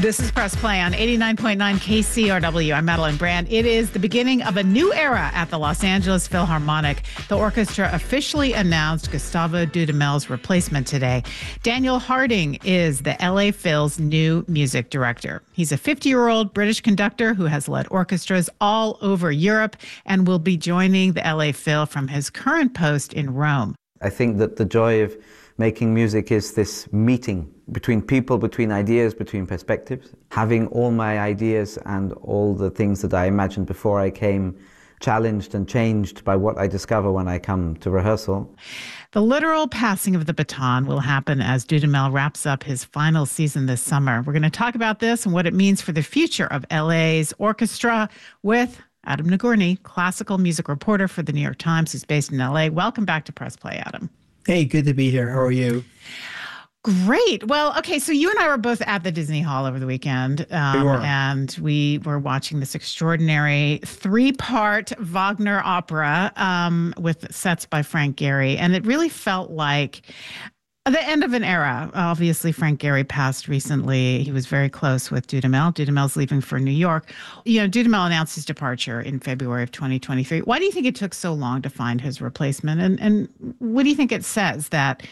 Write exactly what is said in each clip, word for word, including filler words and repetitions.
This is Press Play on eighty-nine point nine K C R W. I'm Madeline Brand. It is the beginning of a new era at the Los Angeles Philharmonic. The orchestra officially announced Gustavo Dudamel's replacement today. Daniel Harding is the L A Phil's new music director. He's a fifty-year-old British conductor who has led orchestras all over Europe and will be joining the L A Phil from his current post in Rome. I think that the joy of making music is this meeting between people, between ideas, between perspectives. Having all my ideas and all the things that I imagined before I came challenged and changed by what I discover when I come to rehearsal. The literal passing of the baton will happen as Dudamel wraps up his final season this summer. We're going to talk about this and what it means for the future of L A's orchestra with Adam Nagorny, classical music reporter for the New York Times, who's based in L A. Welcome back to Press Play, Adam. Hey, good to be here. How are you? Great. Well, okay, so you and I were both at the Disney Hall over the weekend, um, we were. and we were watching this extraordinary three-part Wagner opera um, with sets by Frank Gehry, and it really felt like the end of an era. Obviously, Frank Gehry passed recently. He was very close with Dudamel. Dudamel's leaving for New York. You know, Dudamel announced his departure in February of twenty twenty-three. Why do you think it took so long to find his replacement? And and what do you think it says that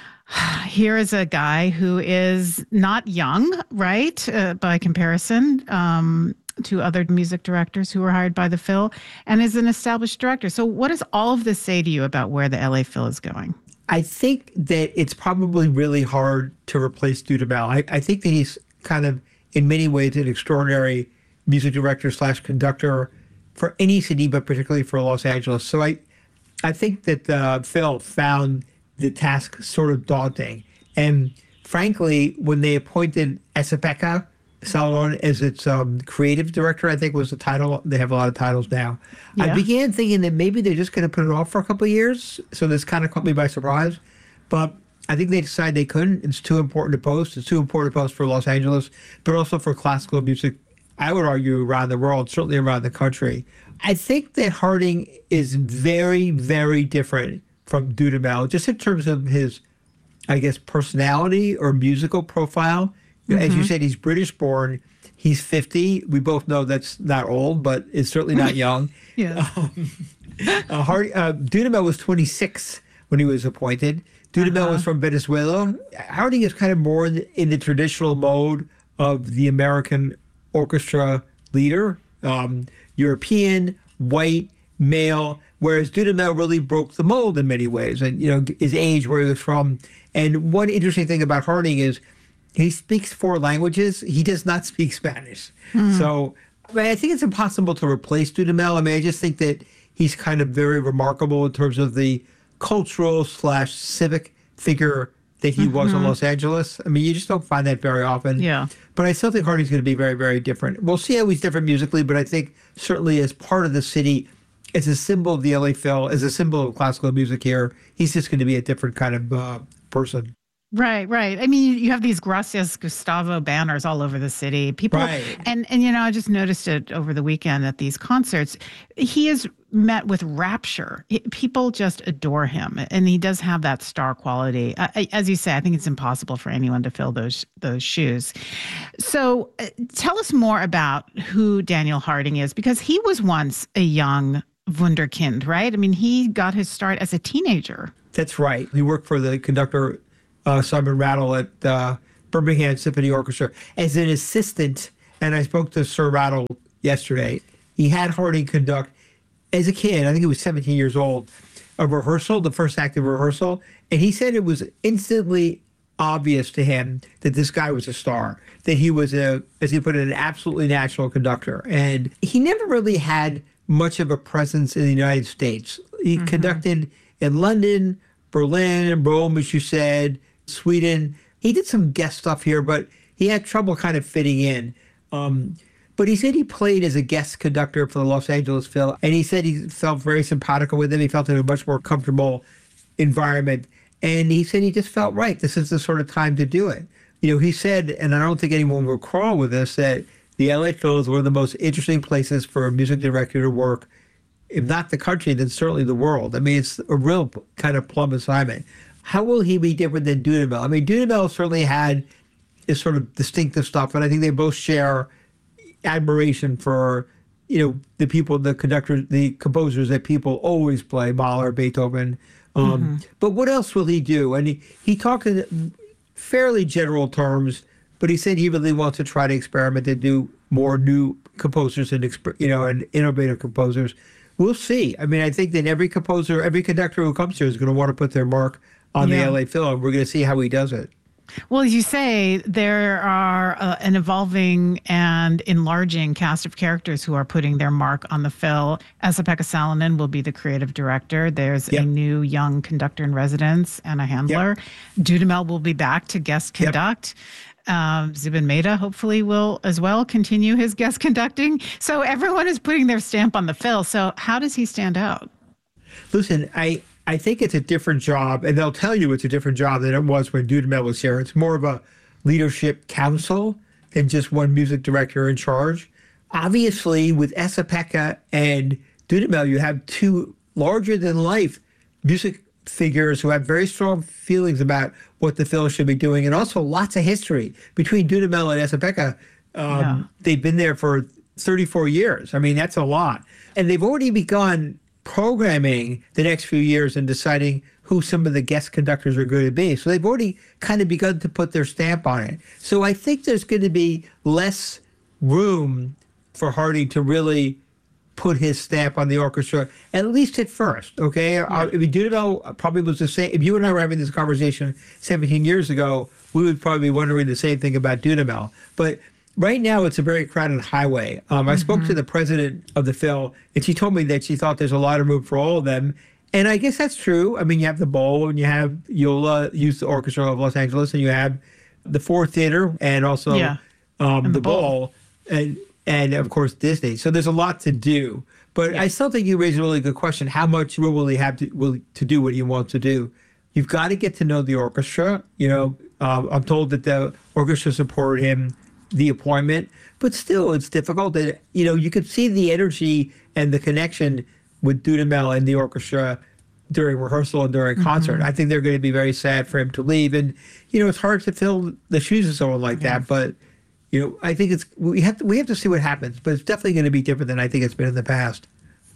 here is a guy who is not young, right, uh, by comparison um, to other music directors who were hired by the Phil, and is an established director. So what does all of this say to you about where the L A Phil is going? I think that it's probably really hard to replace Dudamel. I, I think that he's kind of, in many ways, an extraordinary music director slash conductor for any city, but particularly for Los Angeles. So I, I think that uh, Phil found the task sort of daunting. And frankly, when they appointed Esa-Pekka Salomon as its um, creative director, I think was the title. They have a lot of titles now. Yeah. I began thinking that maybe they're just going to put it off for a couple of years. So this kind of caught me by surprise. But I think they decided they couldn't. It's too important to post. It's too important to post for Los Angeles, but also for classical music, I would argue, around the world, certainly around the country. I think that Harding is very, very different from Dudamel, just in terms of his, I guess, personality or musical profile. Mm-hmm. As you said, he's British-born. He's fifty. We both know that's not old, but it's certainly not young. Yeah. Um, uh, Hard, uh, Dudamel was twenty-six when he was appointed. Dudamel uh-huh. was from Venezuela. Harding is kind of more in the, in the traditional mode of the American orchestra leader, um, European, white, male, whereas Dudamel really broke the mold in many ways, and you know his age, where he was from. And one interesting thing about Harding is he speaks four languages. He does not speak Spanish. Mm. So I, mean, I think it's impossible to replace Dudamel. I mean, I just think that he's kind of very remarkable in terms of the cultural slash civic figure that he mm-hmm. was in Los Angeles. I mean, you just don't find that very often. Yeah. But I still think Harding's going to be very, very different. We'll see how he's different musically, but I think certainly as part of the city, as a symbol of the L A Phil, as a symbol of classical music here, he's just going to be a different kind of uh, person. Right, right. I mean, you have these Gracias Gustavo banners all over the city. People, right. and, and, you know, I just noticed it over the weekend at these concerts. He is met with rapture. People just adore him, and he does have that star quality. I, as you say, I think it's impossible for anyone to fill those those shoes. So uh, tell us more about who Daniel Harding is, because he was once a young wunderkind, right? I mean, he got his start as a teenager. That's right. He worked for the conductor Uh, Simon Rattle at uh, Birmingham Symphony Orchestra as an assistant, and I spoke to Sir Rattle yesterday. He had Harding conduct, as a kid, I think he was seventeen years old, a rehearsal, the first active rehearsal, and he said it was instantly obvious to him that this guy was a star, that he was, a, as he put it, an absolutely natural conductor. And he never really had much of a presence in the United States. He mm-hmm. conducted in London, Berlin, Rome, as you said, Sweden. He did some guest stuff here, but he had trouble kind of fitting in. Um, but he said he played as a guest conductor for the Los Angeles Phil, and he said he felt very simpatico with him. He felt in a much more comfortable environment, and he said he just felt right. This is the sort of time to do it. You know, he said, and I don't think anyone will quarrel with this, that the L A Phil is one of the most interesting places for a music director to work, if not the country, then certainly the world. I mean, it's a real kind of plum assignment. How will he be different than Dudamel? I mean, Dudamel certainly had is sort of distinctive stuff, and I think they both share admiration for, you know, the people, the conductors, the composers that people always play, Mahler, Beethoven. Um, mm-hmm. But what else will he do? And he, he talked in fairly general terms, but he said he really wants to try to experiment and do more new composers and, you know, and innovative composers. We'll see. I mean, I think that every composer, every conductor who comes here is going to want to put their mark on yeah. the L A Phil. We're going to see how he does it. Well, as you say, there are uh, an evolving and enlarging cast of characters who are putting their mark on the Phil. Esa-Pekka Salonen will be the creative director. There's yep. a new young conductor in residence, Anna Handler. Yep. Dudamel will be back to guest conduct. Yep. Um, Zubin Mehta hopefully will as well continue his guest conducting. So everyone is putting their stamp on the Phil. So how does he stand out? Listen, I... I think it's a different job, and they'll tell you it's a different job than it was when Dudamel was here. It's more of a leadership council than just one music director in charge. Obviously, with Esa-Pekka and Dudamel, you have two larger-than-life music figures who have very strong feelings about what the Phil should be doing, and also lots of history. Between Dudamel and Esa-Pekka, um, yeah. they've been there for thirty-four years. I mean, that's a lot. And they've already begun programming the next few years and deciding who some of the guest conductors are going to be. So they've already kind of begun to put their stamp on it. So I think there's going to be less room for Hardy to really put his stamp on the orchestra, at least at first, okay? Yeah. Uh, if Dudamel probably was the same, if you and I were having this conversation seventeen years ago, we would probably be wondering the same thing about Dudamel. But right now, it's a very crowded highway. Um, I mm-hmm. spoke to the president of the Phil, and she told me that she thought there's a lot of room for all of them. And I guess that's true. I mean, you have the Bowl, and you have Yola Youth Orchestra of Los Angeles, and you have the Ford Theater, and also yeah. um, and the, the Bowl, Bowl and, and, of course, Disney. So there's a lot to do. But yeah. I still think you raise a really good question. How much room will he have to, will, to do what he wants to do? You've got to get to know the orchestra. You know, uh, I'm told that the orchestra supported him the appointment, but still it's difficult. That, you know, you could see the energy and the connection with Dudamel and the orchestra during rehearsal and during concert. Mm-hmm. I think they're going to be very sad for him to leave. And, you know, it's hard to fill the shoes of someone like yeah. that. But, you know, I think it's, we have to, we have to see what happens, but it's definitely going to be different than I think it's been in the past.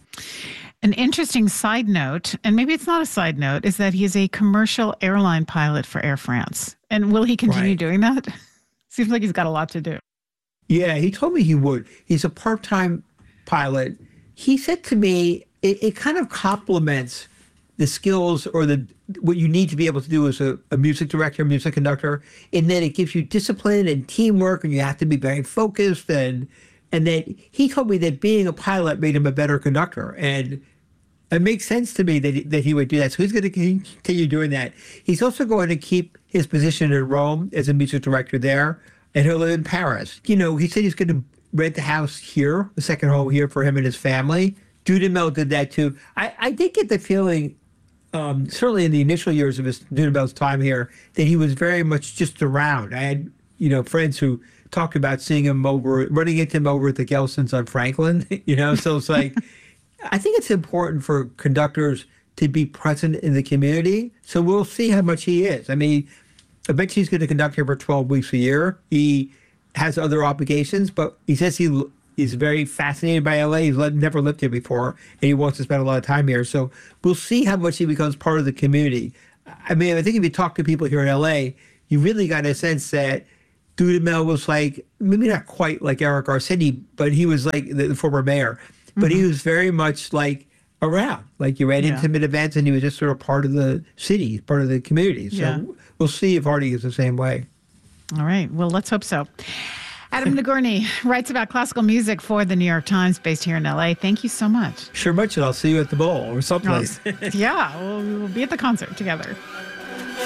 An interesting side note, and maybe it's not a side note, is that he is a commercial airline pilot for Air France. And will he continue right. doing that? Seems like he's got a lot to do. Yeah, he told me he would. He's a part-time pilot. He said to me, it, it kind of complements the skills or the what you need to be able to do as a, a music director, music conductor, in that it gives you discipline and teamwork, and you have to be very focused. And and that he told me that being a pilot made him a better conductor. And it makes sense to me that he, that he would do that. So he's going to continue doing that. He's also going to keep his position in Rome as a music director there, and he'll live in Paris. You know, he said he's going to rent the house here, the second home here for him and his family. Dudamel did that too. I, I did get the feeling, um, certainly in the initial years of his Dudamel's time here, that he was very much just around. I had, you know, friends who talked about seeing him over, running into him over at the Gelsons on Franklin, you know, so it's like, I think it's important for conductors to be present in the community. So we'll see how much he is. I mean, eventually he's going to conduct here for twelve weeks a year. He has other obligations, but he says he is very fascinated by L A. He's never lived here before, and he wants to spend a lot of time here. So we'll see how much he becomes part of the community. I mean, I think if you talk to people here in L A, you really got a sense that Dudamel was like, maybe not quite like Eric Garcetti, but he was like the, the former mayor. But mm-hmm. he was very much like around, like you ran yeah. intimate events, and he was just sort of part of the city, part of the community. So yeah. we'll see if Hardy is the same way. All right. Well, let's hope so. Adam Nagorny writes about classical music for the New York Times, based here in L A. Thank you so much. Sure much, and I'll see you at the Bowl or someplace. Oh, yeah, we'll, we'll be at the concert together.